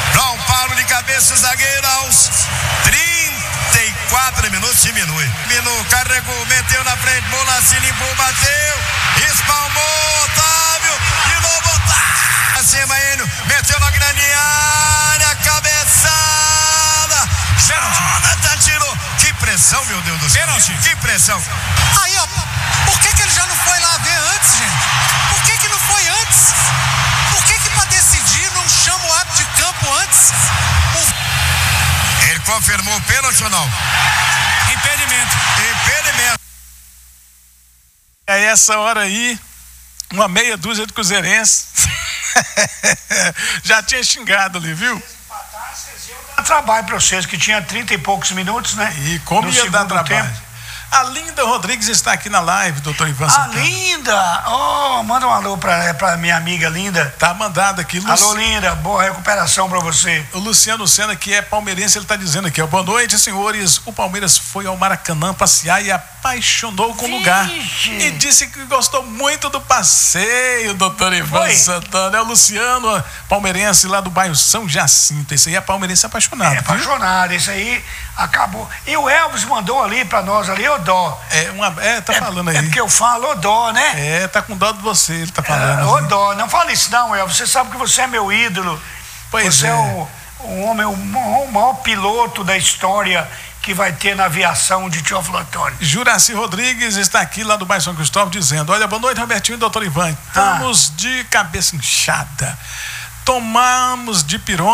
João Paulo de cabeça, zagueiro aos 34 minutos, diminui. Carregou, meteu na frente, bola se limpou, bateu, espalmou, Otávio, de novo Otávio. Acima Enio, meteu na grande área, cabeçada. Jonathan tirou. Que pressão, meu Deus do céu. Que pressão. Aí, ó, por que ele já não foi lá ver antes, gente? Por que não foi antes? Por que pra decidir não chama o árbitro de campo antes? Ele confirmou o pênalti ou não? Impedimento. A essa hora aí, uma meia dúzia de cruzeirenses já tinha xingado ali, viu? Dá trabalho para vocês, que tinha 30 e poucos minutos, né? E como no ia dar segundo trabalho? tempo. A Linda Rodrigues está aqui na live, doutor Ivan A Santana. Linda! Oh, manda um alô pra minha amiga Linda. Tá mandado aqui. Alô, Linda, boa recuperação para você. O Luciano Senna, que é palmeirense, ele está dizendo aqui, ó, boa noite, senhores. O Palmeiras foi ao Maracanã passear e apaixonou com o lugar. E disse que gostou muito do passeio, doutor Ivan Santana. É o Luciano, palmeirense lá do bairro São Jacinto. Esse aí é palmeirense apaixonado. É apaixonado, esse aí acabou. E o Elvis mandou ali para nós, ali, o dó. Tá falando aí. É porque eu falo o dó, né? Tá com dó de você, ele tá falando. O dó, não fala isso não, Elvis. Você sabe que você é meu ídolo. Você é o homem, o maior piloto da história que vai ter na aviação de Teófilo Otoni. Juraci Rodrigues está aqui lá do bairro São Cristóvão dizendo, olha, boa noite, Robertinho e doutor Ivan. Estamos de cabeça inchada. Tomamos de pirona.